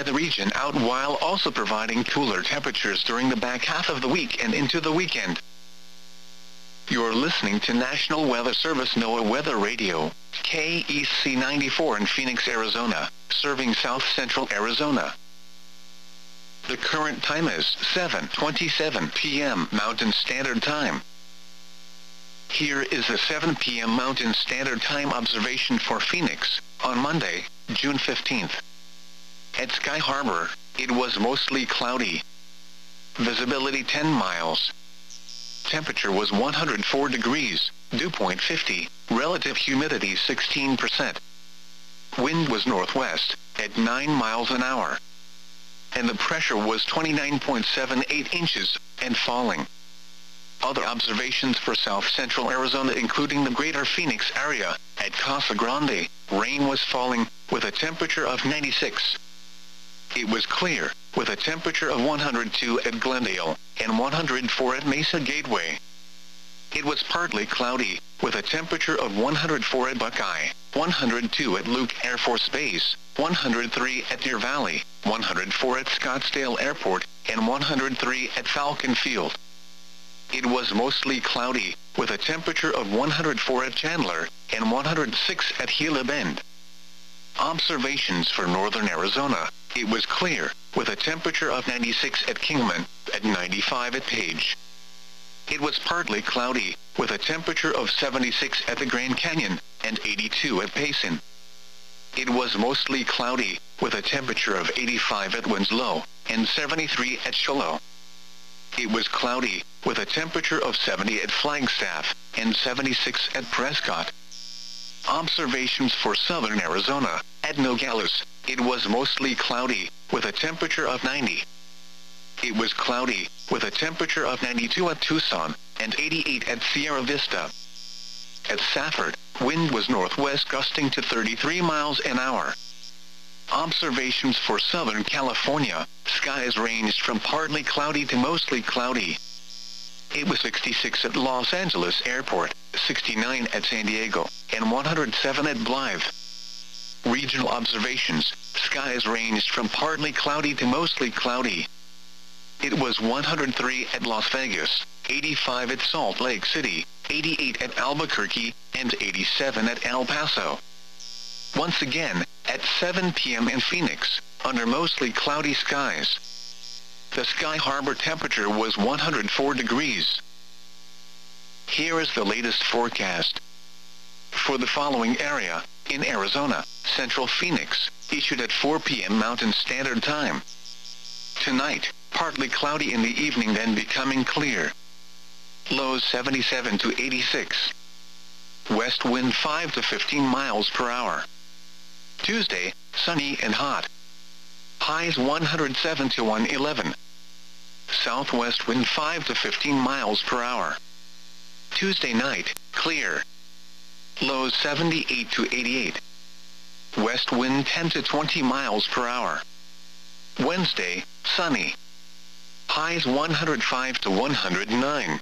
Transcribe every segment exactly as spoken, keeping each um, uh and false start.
dry the region out while also providing cooler temperatures during the back half of the week and into the weekend. You're listening to National Weather Service NOAA Weather Radio, K E C ninety-four in Phoenix, Arizona, serving south central Arizona. The current time is seven twenty-seven p m Mountain Standard Time. Here is the seven p m Mountain Standard Time observation for Phoenix, on Monday, June fifteenth. At Sky Harbor, it was mostly cloudy. Visibility ten miles. Temperature was one hundred four degrees, dew point fifty, relative humidity sixteen percent. Wind was northwest, at nine miles an hour. And the pressure was twenty-nine point seven eight inches, and falling. Other observations for south central Arizona including the greater Phoenix area, at Casa Grande, rain was falling, with a temperature of ninety-six. It was clear, with a temperature of one hundred two at Glendale, and one hundred four at Mesa Gateway. It was partly cloudy, with a temperature of one hundred four at Buckeye, one hundred two at Luke Air Force Base, one hundred three at Deer Valley, one hundred four at Scottsdale Airport, and one hundred three at Falcon Field. It was mostly cloudy, with a temperature of one hundred four at Chandler, and one hundred six at Gila Bend. Observations for northern Arizona, it was clear, with a temperature of ninety-six at Kingman, at ninety-five at Page. It was partly cloudy, with a temperature of seventy-six at the Grand Canyon, and eighty-two at Payson. It was mostly cloudy, with a temperature of eighty-five at Winslow, and seventy-three at Shiloh. It was cloudy, with a temperature of seventy at Flagstaff, and seventy-six at Prescott. Observations for southern Arizona, at Nogales, it was mostly cloudy, with a temperature of ninety. It was cloudy, with a temperature of ninety-two at Tucson, and eighty-eight at Sierra Vista. At Safford, wind was northwest gusting to thirty-three miles an hour. Observations for Southern California, skies ranged from partly cloudy to mostly cloudy. It was sixty-six at Los Angeles Airport, sixty-nine at San Diego, and one hundred seven at Blythe. Regional observations, skies ranged from partly cloudy to mostly cloudy. It was one hundred three at Las Vegas, eighty-five at Salt Lake City, eighty-eight at Albuquerque, and eighty-seven at El Paso. Once again, at seven p m in Phoenix, under mostly cloudy skies. The Sky Harbor temperature was one hundred four degrees. Here is the latest forecast. For the following area, in Arizona, Central Phoenix, issued at four p m Mountain Standard Time. Tonight, partly cloudy in the evening then becoming clear. Lows seventy-seven to eighty-six. West wind five to fifteen miles per hour. Tuesday, sunny and hot. Highs one hundred seven to one hundred eleven. Southwest wind five to fifteen miles per hour. Tuesday night, clear. Lows seventy-eight to eighty-eight. West wind ten to twenty miles per hour. Wednesday, sunny. Highs one hundred five to one hundred nine.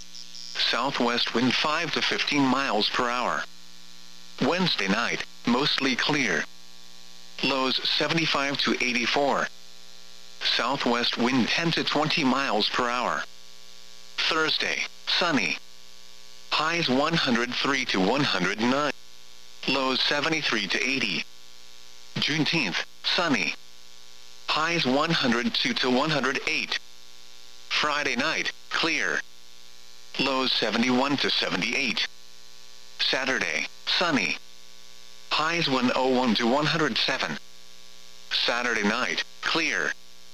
Southwest wind five to fifteen miles per hour. Wednesday night, mostly clear. Lows seventy-five to eighty-four. Southwest wind ten to twenty miles per hour. Thursday, sunny. Highs one hundred three to one hundred nine. Lows seventy-three to eighty. Juneteenth, sunny. Highs one hundred two to one hundred eight. Friday night, clear. Lows seventy-one to seventy-eight. Saturday, sunny. Highs one hundred one to one hundred seven. Saturday night, clear.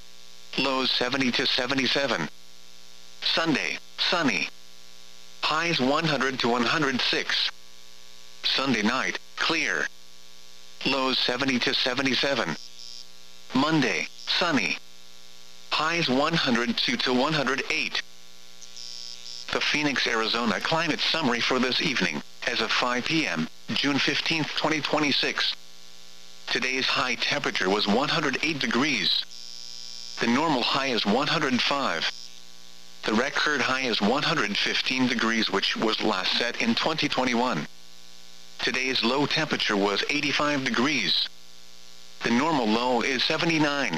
Lows seventy to seventy-seven. Sunday, sunny. Highs one hundred to one hundred six. Sunday night, clear. Lows seventy to seventy-seven. Monday, sunny. Highs one hundred two to one hundred eight. The Phoenix, Arizona climate summary for this evening, as of five p m, June fifteenth, twenty twenty-six. Today's high temperature was one hundred eight degrees. The normal high is one hundred five. The record high is one hundred fifteen degrees, which was last set in twenty twenty-one. Today's low temperature was eighty-five degrees. The normal low is seventy-nine.